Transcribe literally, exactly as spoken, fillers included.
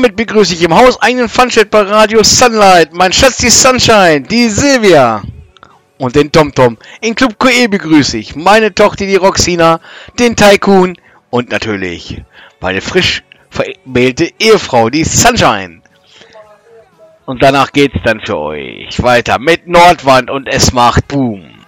damit begrüße ich im Haus eigenen Funchat bei Radio Sunlight, mein Schatz die Sunshine, die Silvia und den TomTom. In Club Q E begrüße ich meine Tochter die Roxina, den Tycoon und natürlich meine frisch vermählte Ehefrau, die Sunshine. Und danach geht's dann für euch weiter mit Nordwand und es macht Boom.